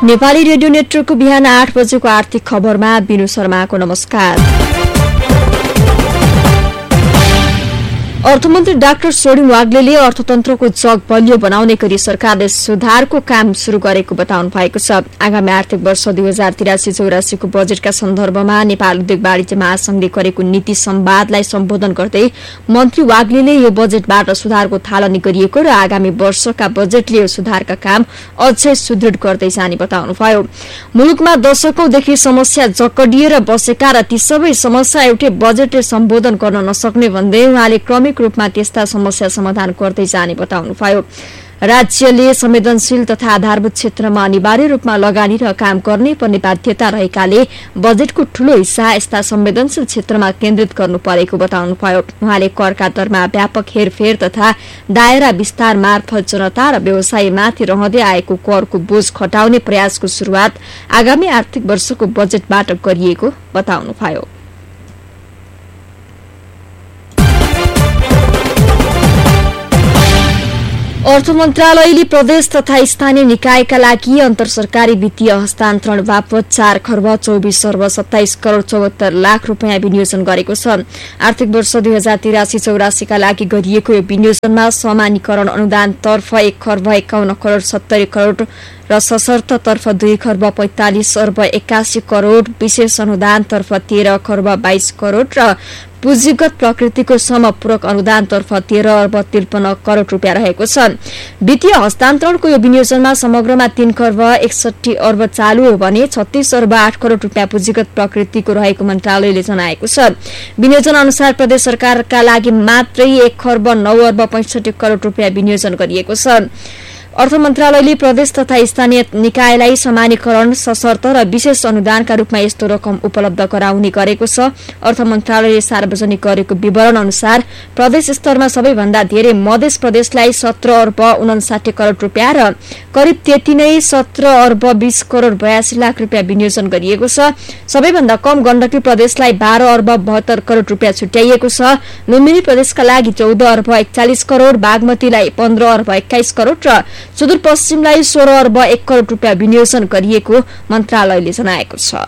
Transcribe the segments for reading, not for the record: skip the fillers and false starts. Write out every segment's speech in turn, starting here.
Nepali radio नेटवर्कको बिहान 8 बजेको आर्थिक खबरमा बिनु शर्माको नमस्कार। अर्थमन्त्री डाक्टर सोडिङ वाग्लेले अर्थतन्त्रको जग बलियो बनाउने गरी सरकारले सुधारको काम शुरू गरेको बताउनु भएको छ। आगामी आर्थिक वर्ष 2083-84 को बजेटका सन्दर्भमा नेपाल उद्योग वाणिज्य महासंघले गरेको नीति संवादलाई सम्बोधन गर्दै मन्त्री वाग्लेले यो बजेटबाट सुधारको थालनी गरिएको र आगामी वर्षका बजेटले यो सुधारका काम अझै सुदृढ गर्दै जाने बताउनुभयो। मुलुकमा दशकौंदेखि समस्या जकडिएर बसेका र ती सबै समस्या एउटै बजेटले सम्बोधन गर्न नसक्ने भन्दै उहाँले क्रमिक रूपमा त्यस्ता समस्या समाधान गर्दै जाने बताउनुभयो। राज्यले संवेदनशील तथा आधारभूत क्षेत्रमा अनिवार्य रूपमा लगानी र काम गर्ने पर्ने बाध्यता रहेकाले बजेटको ठूलो हिस्सा यस्ता संवेदनशील क्षेत्रमा केन्द्रित गर्नु परेको बताउनुभयो। उहाँले करका दरमा व्यापक हेरफेर तथा दायरा विस्तार मार्फत जनता र व्यवसायीमाथि रहँदै आएको करको बोझ घटाउने प्रयासको शुरूआत आगामी आर्थिक वर्षको बजेटबाट गरिएको बताउनुभयो। अर्थ मन्त्रालयले प्रदेश तथा स्थानीय निकायका लागि अन्तरसरकारी वित्तीय हस्तान्तरण बापत 4 खर्ब 24 अर्ब 27 करोड़ 74 लाख रुपियाँ विनियोजन गरेको छ। आर्थिक वर्ष 2083-84 का लागि गरिएको यो विनियोजनमा समानीकरण अनुदानतर्फ 1 खर्ब 51 करोड़ 70 करोड़ र सशर्त तर्फ 2 खर्ब 45 अर्ब 81 करोड़, विशेष अनुदानतर्फ 13 खर्ब 22 करोड़ र पुँजीगत प्रकृतिको समपूरक अनुदानतर्फ 13 अर्ब 53 करोड़ रुपियाँ रहेको छ। वित्तीय हस्तान्तरणको यो विनियोजनमा समग्रमा 3 खर्ब 61 अर्ब चालू हो भने 36 अर्ब 8 करोड़ रुपियाँ पुँजीगत प्रकृतिको रहेको मन्त्रालयले जनाएको छ। विनियोजन अनुसार प्रदेश सरकारका लागि मात्रै 1 खर्ब 9 अर्ब 65 करोड़ रुपियाँ विनियोजन गरिएको छ। अर्थ मन्त्रालयले प्रदेश तथा स्थानीय निकायलाई समानीकरण, सशर्त र विशेष अनुदानका रूपमा यस्तो रकम उपलब्ध गराउने गरेको छ। अर्थ मन्त्रालयले सार्वजनिक गरेको विवरण अनुसार प्रदेश स्तरमा सबैभन्दा धेरै मध्य प्रदेशलाई 17 अर्ब 59 करोड़ रुपियाँ र करिब त्यति नै 17 अर्ब 20 करोड़ 82 लाख रुपियाँ विनियोजन गरिएको छ। सबैभन्दा कम गण्डकी प्रदेशलाई 12 अर्ब 72 करोड़ रुपियाँ छुट्याइएको छ। लुम्बिनी प्रदेशका लागि 14 अर्ब 41 करोड़, बागमतीलाई 15 अर्ब 21 करोड़ र सुदूरपश्चिमलाई 16 अर्ब 1 करोड़ रुपियाँ विनियोजन गरिएको मन्त्रालयले जनाएको छ।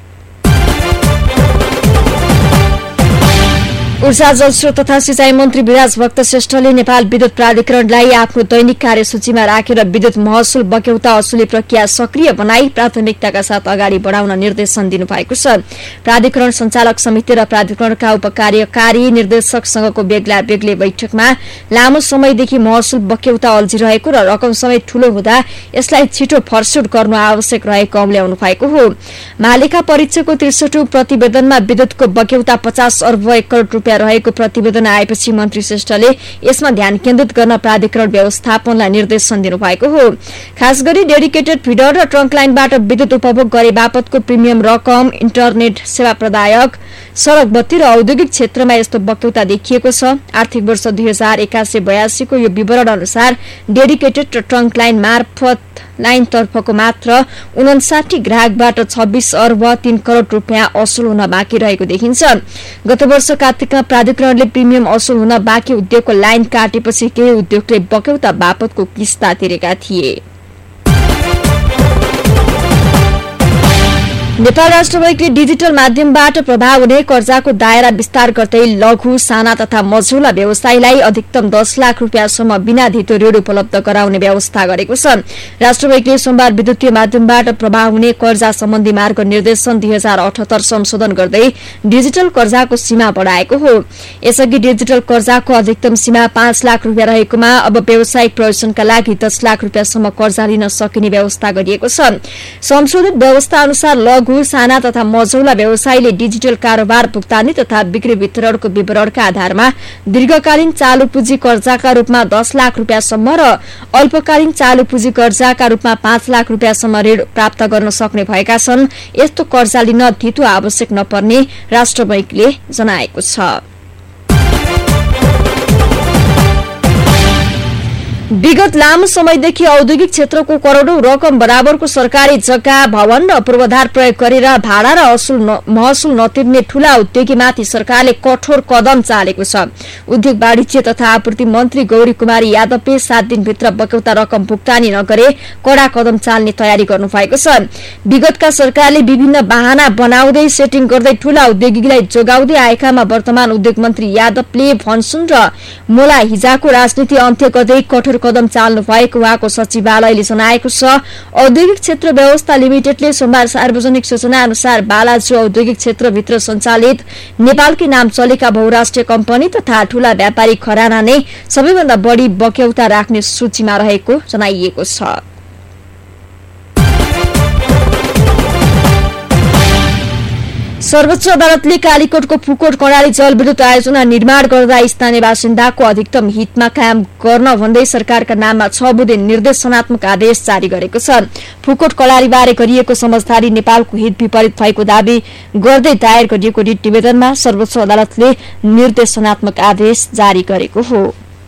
ऊर्जा, जलस्रोत तथा सिंचाई मन्त्री विराज भक्त श्रेष्ठले नेपाल विद्युत प्राधिकरणलाई आफ्नो दैनिक कार्यसूचीमा राखेर विद्युत महसुल बक्यौता असुली प्रक्रिया सक्रिय बनाई प्राथमिकताका साथ अगाडि बढाउन निर्देशन दिनुभएको छ। प्राधिकरण सञ्चालक समिति र प्राधिकरणका उपकार्यकारी निर्देशकसँगको बेग्ला बेग्लै बैठकमा लामो समयदेखि महसुल बक्यौता अल्झिरहेको र रकम समेत ठूलो हुँदा यसलाई छिटो फर्सुट गर्नु आवश्यक रहेको औल्याउनु भएको हो। महालेखा परीक्षकको 63 प्रतिवेदनमा विद्युतको बक्यौता 50 अर्ब 1 करोड़ रुपियाँ रहेको प्रतिवेदन आएपछि मन्त्री श्रेष्ठले यसमा ध्यान केन्द्रित गर्न प्राधिकरण व्यवस्थापनलाई निर्देशन दिनुभएको हो। खास गरी डेडिकेटेड फिडर र ट्रङ्क लाइनबाट विद्युत उपभोग गरे बापतको प्रिमियम रकम, इन्टरनेट सेवा प्रदायक, सड़क बत्ती र औद्योगिक क्षेत्रमा यस्तो बक्यौता देखिएको छ। आर्थिक वर्ष 2081-82 को यो विवरण अनुसार डेडिकेटेड र ट्रङ्क लाइन मार्फत लाइनतर्फको मात्र 59 ग्राहकबाट 26 अर्ब 3 करोड़ रुपियाँ असुल हुन बाँकी रहेको देखिन्छ। गत वर्ष कार्तिकमा प्राधिकरणले प्रिमियम असुल हुन बाँकी उद्योगको लाइन काटेपछि केही उद्योगले बक्यौता बापतको किस्ता तिरेका थिए। नेपाल राष्ट्र बैंकले डिजिटल माध्यमबाट प्रभाव हुने कर्जाको दायरा विस्तार गर्दै लघु, साना तथा मझौला व्यवसायीलाई अधिकतम 10 लाख रुपियाँसम्म बिना धितो ऋण उपलब्ध गराउने व्यवस्था गरेको छ। राष्ट्र बैंकले सोमबार विद्युतीय माध्यमबाट प्रभाव हुने कर्जा सम्बन्धी मार्ग निर्देशन 2078 संशोधन गर्दै डिजिटल कर्जाको सीमा बढाएको हो। यसअघि डिजिटल कर्जाको अधिकतम सीमा 5 लाख रुपियाँ रहेकोमा अब व्यावसायिक प्रयोजनका लागि 10 लाख रुपियाँसम्म कर्जा लिन सकिने व्यवस्था गरिएको छ। संशोधित व्यवस्था अनुसार लघु, साना तथा मझौला व्यवसायीले डिजिटल कारोबार, भुक्तानी तथा बिक्री वितरणको विवरणका आधारमा दीर्घकालीन चालू पुँजी कर्जाका रूपमा 10 लाख रुपियाँसम्म र अल्पकालीन चालू पुँजी कर्जाका रूपमा 5 लाख रुपियाँसम्म ऋण प्राप्त गर्न सक्ने भएका छन्। यस्तो कर्जा लिन धितो आवश्यक नपर्ने राष्ट्र बैंकले जनाएको छ। विगत लामो समयदेखि औद्योगिक क्षेत्रको करोडौं रकम बराबरको सरकारी जग्गा भवन र पूर्वाधार प्रयोग गरेर भाडा र महसुल नतिर्ने ठूला उद्योगीमाथि सरकारले कठोर कदम चालेको छ। उद्योग वाणिज्य तथा आपूर्ति मन्त्री गौरी कुमारी यादवले 7 दिनभित्र बक्यौता रकम भुक्तानी नगरे कड़ा कदम चाल्ने तयारी गर्नुभएको छ। विगतका सरकारले विभिन्न बहाना बनाउँदै सेटिङ गर्दै ठूला उद्योगीलाई जोगाउँदै आएकामा वर्तमान उद्योग मन्त्री यादवले भनसुन र मोला हिजाको राजनीति अन्त्य गर्दै कठोर कदम चाल्नु भएको उहाँको सचिवालयले जनाएको छ। औद्योगिक क्षेत्र व्यवस्था लिमिटेडले सोमबार सार्वजनिक सूचना अनुसार बालाजु औद्योगिक क्षेत्रभित्र सञ्चालित नेपालकै नाम चलेका बहुराष्ट्रिय कम्पनी तथा ठूला व्यापारिक घराना नै सबैभन्दा बढी बक्यौता राख्ने सूचीमा रहेको जनाइएको छ। सर्वोच्च अदालतले कालीकोटको फुकोट कर्णाली जलविद्युत आयोजना निर्माण गर्दा स्थानीय बासिन्दाको अधिकतम हितमा कायम गर्न भन्दै सरकारका नाममा 6 बुँदे निर्देशनात्मक आदेश जारी गरेको छ। फुकोट कर्णालीबारे गरिएको समझदारी नेपालको हित विपरीत भएको दावी गर्दै दायर गरिएको रिट निवेदनमा सर्वोच्च अदालतले निर्देशनात्मक आदेश जारी गरेको हो।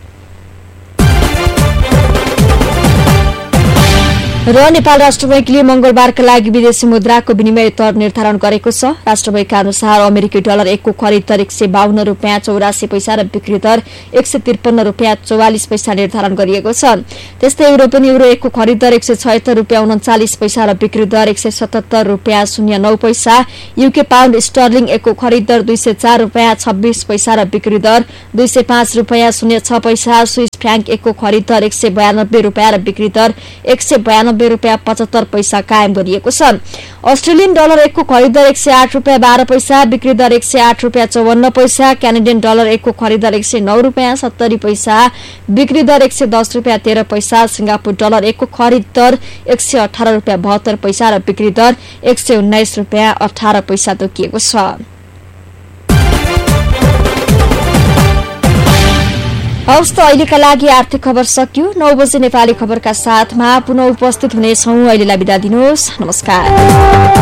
र नेपाल राष्ट्र बैंकले मंगलबारका लागि विदेशी मुद्राको विनिमय दर निर्धारण गरेको छ। राष्ट्र बैंकका अनुसार अमेरिकी डलर 1 को खरिद दर 152 रुपैयाँ 84 पैसा र बिक्री दर 153 रुपैयाँ 44 पैसा निर्धारण गरिएको छ। त्यस्तै युरोपियन युरो 1 को खरिद दर 176 रुपैयाँ 39 पैसा र बिक्री दर 177 रुपैयाँ 09 पैसा, यूके पाउन्ड स्टर्लिङ 1 को खरिद दर 204 रुपैयाँ 26 पैसा र बिक्री दर 205 रुपैयाँ 06 पैसा, स्विस फ्र्याङ्क 1 को खरिद दर 192 रुपैयाँ र बिक्री दर 192 रुपैयाँ 75 पैसा कायम गरिएको छ। अस्ट्रेलियन डलर 1 को खरिद दर 108 रुपैयाँ 12 पैसा, बिक्री दर 108 रुपैयाँ 54 पैसा, क्यानेडियन डलर 1 को खरिद दर 109 रुपैयाँ 70 पैसा, बिक्री दर 110 रुपैयाँ 13 पैसा, सिंगापुर डलर 1 को खरिद दर 118 रुपैयाँ 72 पैसा र बिक्री दर 119 रुपैयाँ 18 पैसा तोकिएको छ। हवस् त अहिलेका लागि आर्थिक खबर सकियो। 9 बजे नेपाली खबरका साथमा पुनः उपस्थित हुनेछौं। अहिलेलाई बिदा दिनुहोस्। नमस्कार।